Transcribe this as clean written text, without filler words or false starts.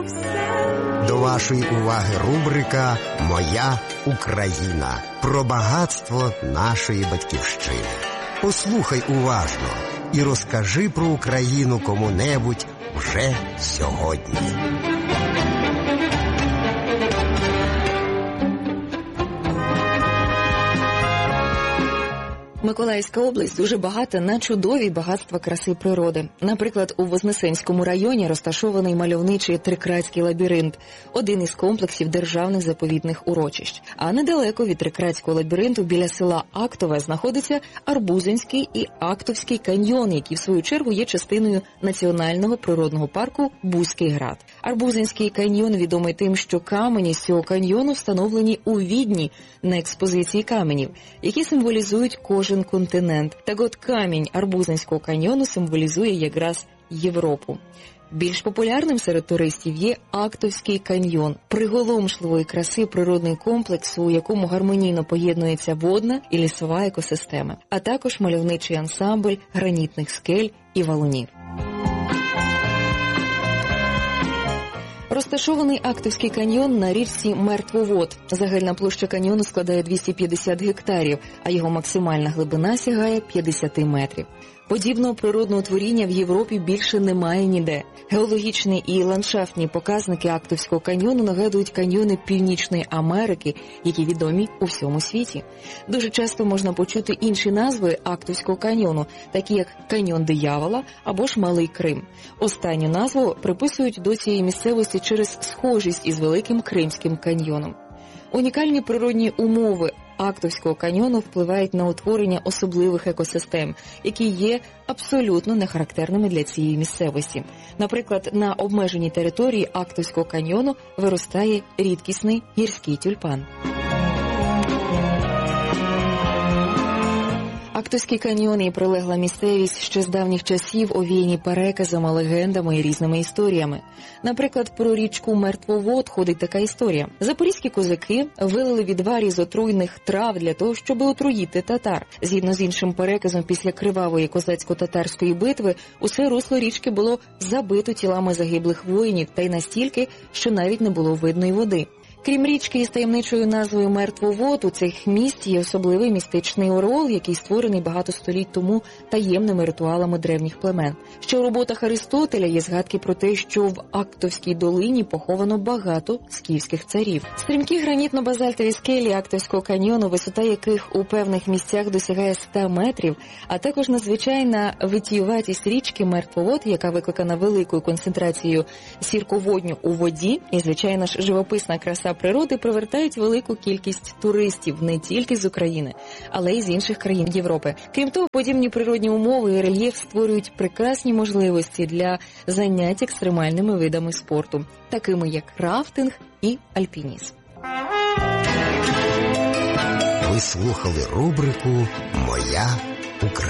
До вашої уваги рубрика «Моя Україна» про багатство нашої батьківщини. Послухай уважно і розкажи про Україну кому-небудь вже сьогодні. Миколаївська область дуже багата на чудові багатства краси природи. Наприклад, у Вознесенському районі розташований мальовничий Трикратський лабіринт – один із комплексів державних заповідних урочищ. А недалеко від Трикратського лабіринту біля села Актове знаходиться Арбузинський і Актовський каньйон, які в свою чергу є частиною національного природного парку Бузький Град. Арбузинський каньйон відомий тим, що камені з цього каньйону встановлені у Відні на експозиції каменів, які символізують кожен континент. Так от камінь Арбузинського каньйону символізує якраз Європу. Більш популярним серед туристів є Актовський каньйон – приголомшливої краси природний комплекс, у якому гармонійно поєднується водна і лісова екосистема, а також мальовничий ансамбль гранітних скель і валунів. Розташований Актовський каньйон на річці Мертвовод. Загальна площа каньйону складає 250 гектарів, а його максимальна глибина сягає 50 метрів. Подібного природного творіння в Європі більше немає ніде. Геологічні і ландшафтні показники Актовського каньйону нагадують каньйони Північної Америки, які відомі у всьому світі. Дуже часто можна почути інші назви Актовського каньйону, такі як Каньйон Диявола або ж Малий Крим. Останню назву приписують до цієї місцевості через схожість із Великим Кримським каньйоном. Унікальні природні умови Актовського каньйону впливають на утворення особливих екосистем, які є абсолютно нехарактерними для цієї місцевості. Наприклад, на обмеженій території Актовського каньйону виростає рідкісний гірський тюльпан. Актовський каньйон і прилегла місцевість ще з давніх часів овіяні переказами, легендами і різними історіями. Наприклад, про річку Мертвовод ходить така історія. Запорізькі козаки вилили відвар із отруйних трав для того, щоб отруїти татар. Згідно з іншим переказом, після кривавої козацько-татарської битви усе русло річки було забито тілами загиблих воїнів, та й настільки, що навіть не було видно й води. Крім річки із таємничою назвою Мертвовод, у цих місць є особливий містичний ореол, який створений багато століть тому таємними ритуалами древніх племен. Ще у роботах Аристотеля є згадки про те, що в Актовській долині поховано багато скіфських царів. Стрімкі гранітно-базальтові скелі Актовського каньйону, висота яких у певних місцях досягає 100 метрів, а також надзвичайна витіюватість річки Мертвовод, яка викликана великою концентрацією сірководню у воді, і, звичайно ж, живописна краса природи привертають велику кількість туристів не тільки з України, але й з інших країн Європи. Крім того, подібні природні умови і рельєф створюють прекрасні можливості для занять екстремальними видами спорту, такими як рафтинг і альпінізм. Ви слухали рубрику «Моя Україна».